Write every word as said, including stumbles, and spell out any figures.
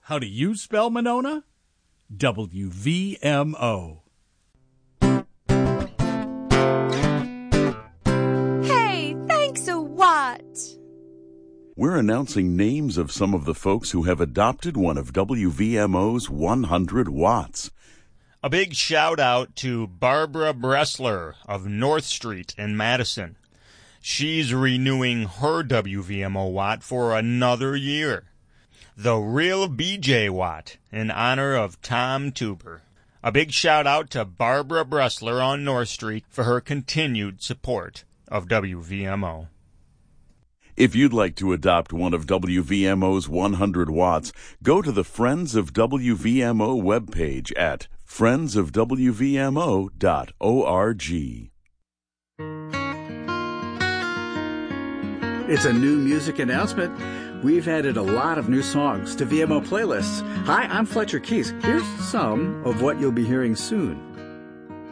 How do you spell Monona? W V M O. Hey, thanks a what? We're announcing names of some of the folks who have adopted one of W V M O's one hundred watts. A big shout out to Barbara Bressler of North Street in Madison. She's renewing her W V M O watt for another year. The Real B J Watt in honor of Tom Tuber. A big shout out to Barbara Bressler on North Street for her continued support of W V M O. If you'd like to adopt one of W V M O's one hundred watts, go to the Friends of W V M O webpage at friends of w v m o dot org. It's a new music announcement. We've added a lot of new songs to V M O playlists. Hi, I'm Fletcher Keys. Here's some of what you'll be hearing soon.